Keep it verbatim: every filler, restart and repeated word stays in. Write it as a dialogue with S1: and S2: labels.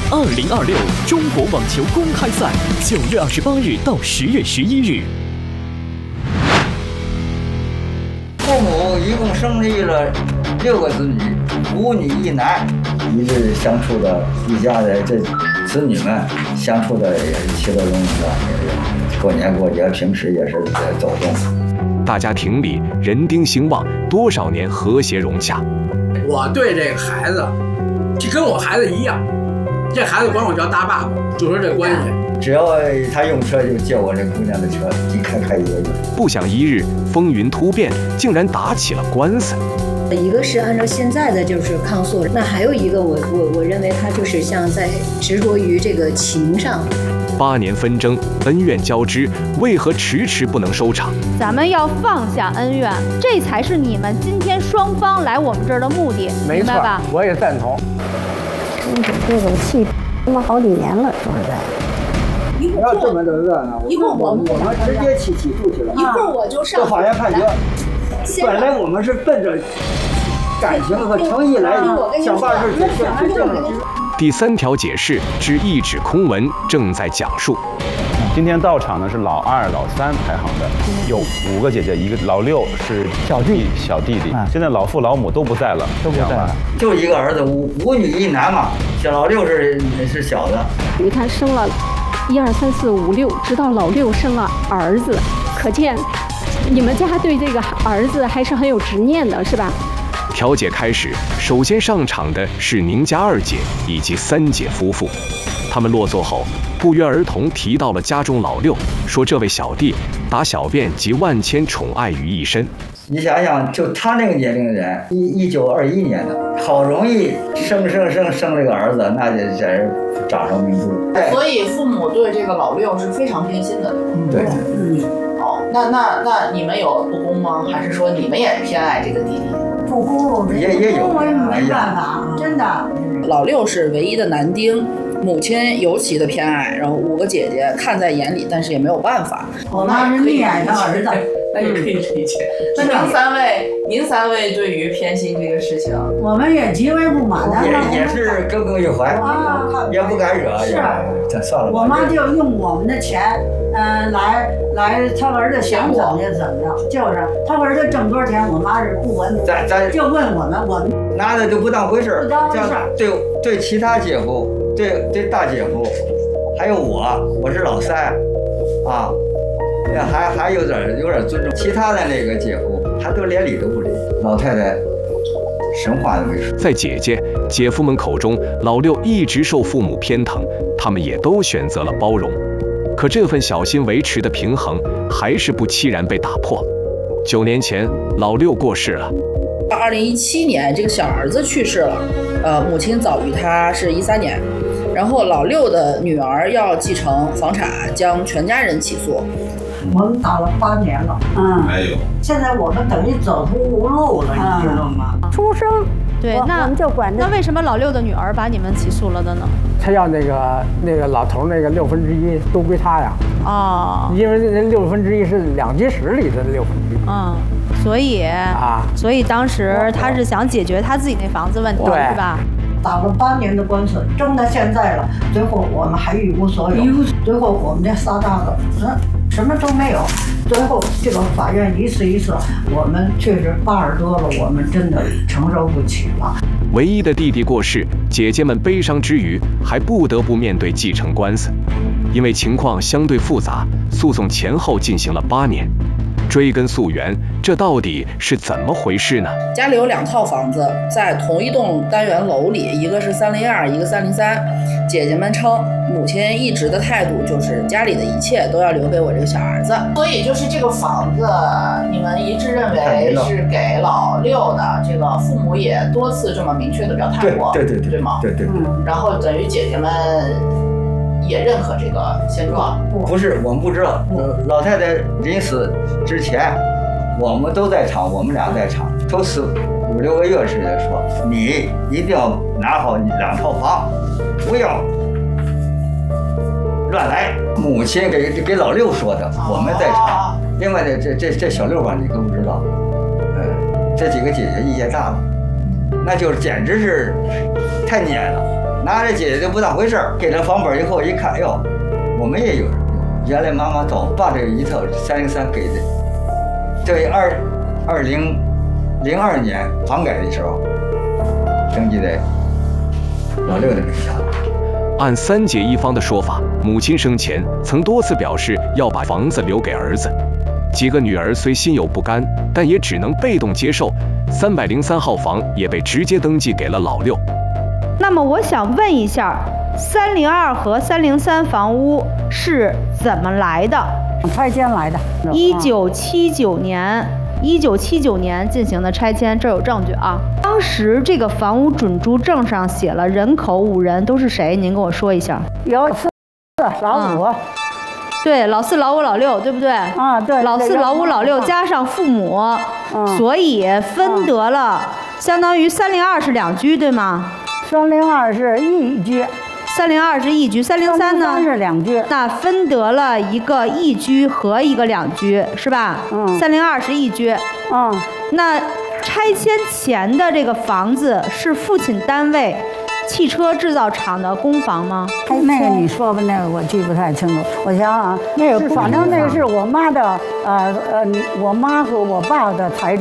S1: 二零二六中国网球公开赛，九月二十八日到十月十一日。
S2: 父母一共生育了六个子女，五女一男，一直相处的，一家的这子女们相处的也是其乐融融的，也是过年过节，平时也是走动。
S3: 大家庭里人丁兴旺，多少年和谐融洽。
S4: 我对这个孩子，就跟我孩子一样，这孩子管我叫大爸爸，就是这关系。
S2: 只要他用车就借我这姑娘的车，一开开一个月。
S3: 不想一日风云突变，竟然打起了官司。
S5: 一个是按照现在的就是抗诉，那还有一个我我我认为他就是像在执着于这个情上。
S3: 八年纷争，恩怨交织，为何迟迟不能收场？
S6: 咱们要放下恩怨，这才是你们今天双方来我们这儿的目的，
S7: 没错吧？我也赞同。
S8: 这种气他妈好几年了，说实在。
S2: 不要这么的热闹，
S9: 一会儿我们
S2: 我们直接起起诉去了，
S9: 一会儿我就上
S2: 法院判决。本来我们是奔着感情和诚意来想办事去证明。
S3: 第三条解释之一纸空文正在讲述。
S10: 今天到场呢是老二、老三排行的，有五个姐姐，一个老六是小弟小弟弟。现在老父老母都不在了，
S7: 都不在了，
S2: 就一个儿子，五五女一男嘛。小老六是是小的，
S8: 你看生了一二三四五六，直到老六生了儿子，可见你们家对这个儿子还是很有执念的，是吧？
S3: 调解开始，首先上场的是宁家二姐以及三姐夫妇。他们落座后，不约而同提到了家中老六，说这位小弟把小便及万千宠爱于一身。
S2: 你想想，就他那个年龄的人，一一九二一年的，好容易生生生生了个儿子，那就简直掌上明珠。
S9: 所以父母对这个老六是非常偏心的，
S2: 对吧？
S9: 对，嗯，哦，那那那你们有不公吗？还是说你们也偏爱这个弟弟？
S11: 不公，
S2: 也也有，
S11: 我也没办法，真的。
S9: 老六是唯一的男丁，母亲尤其的偏爱，然后五个姐姐看在眼里，但是也没有办法。
S11: 我妈是溺爱他儿子，
S9: 那也可以理解。那您三位，您三位对于偏心这个事情，
S11: 我们也极为不满的，
S2: 也也是耿耿于怀，啊，也不敢惹。
S11: 是，
S2: 这算了吧。
S11: 我妈就用我们的钱，嗯，来来，他儿子想怎么就怎么着，就是他儿子挣多少钱，我妈是不管，
S2: 咱咱
S11: 就问我们，我们
S2: 拿的就不当回事，
S11: 不当回事。
S2: 对对，其他姐夫，对对大姐夫，还有我，我是老三，啊。还还有点有点尊重，其他的那个姐夫，他都连理都不理。老太太什么话都没说。
S3: 在姐姐、姐夫们口中，老六一直受父母偏疼，他们也都选择了包容。可这份小心维持的平衡，还是不期然被打破。九年前，老六过世了。
S9: 二零一七年，这个小儿子去世了，呃，母亲早于他是一三年。然后老六的女儿要继承房产，将全家人起诉。
S11: 我们打了八年了，嗯，还有，现在我们等于走投无路了，你知道吗？
S8: 出生，
S6: 对，那我们就管。那为什么老六的女儿把你们起诉了的呢？
S7: 他要那个那个老头那个六分之一都归他呀。哦。因为那六分之一是两居室里的六分之一。
S6: 嗯，所以啊，所以当时他是想解决他自己那房子问题，是吧？
S11: 打了八年的官司，争到现在了，最后我们还一无所有。最后我们这仨大子，嗯，什么都没有。最后这个法院一次一次，我们确实八耳朵了，我们真的承受不起了。
S3: 唯一的弟弟过世，姐姐们悲伤之余，还不得不面对继承官司。因为情况相对复杂，诉讼前后进行了八年。追根溯源，这到底是怎么回事呢？
S9: 家里有两套房子，在同一栋单元楼里，一个是三零二，一个三零三。姐姐们称，母亲一直的态度就是家里的一切都要留给我这个小儿子。所以就是这个房子，你们一致认为是给老六的，这个父母也多次这么明确的表态过，
S2: 对对对，
S9: 对吗？
S2: 对对对。
S9: 嗯，然后等于姐姐们也认可这个现状。
S2: 不是，我们不知道。老太太临死之前，我们都在场，我们俩在场，头四五六个月似的说，你一定要拿好你两套房，不要乱来。母亲给给老六说的，我们在场。另外的这这这小六吧，你都不知道。呃，这几个姐姐意见大了，那就是简直是太撵了。 拿着姐姐就不当回事儿。给了房本以后一看，哟，我们也有，原来妈妈早把这一套三零三给的。对，二二零零二年房改的时候，登记在老六的名下。
S3: 按三姐一方的说法，母亲生前曾多次表示要把房子留给儿子。几个女儿虽心有不甘，但也只能被动接受。三百零三号房也被直接登记给了老六。
S6: 那么我想问一下，三零二和三零三房屋是怎么来的？
S11: 拆迁来的。
S6: 一九七九年，一九七九年进行的拆迁，这有证据啊。当时这个房屋准租证上写了人口五人，都是谁？您跟我说一下。
S11: 有四老五。嗯
S6: 对，老四、老五、老六，对不对？
S11: 啊，对。
S6: 老四、老五、老六加上父母，嗯、所以分得了，嗯、相当于三零二是两居，对吗？
S11: 三零二是一居，
S6: 三零二是一居，三零三呢？
S11: 三是两居。
S6: 那分得了一个一居和一个两居，是吧？嗯。三零二是一居。
S11: 嗯。
S6: 那拆迁前的这个房子是父亲单位汽车制造厂的公房吗？
S11: 那个你说吧，那个我记不太清楚。我想想啊，那个反正那个是我妈的，呃呃，我妈和我爸的财产。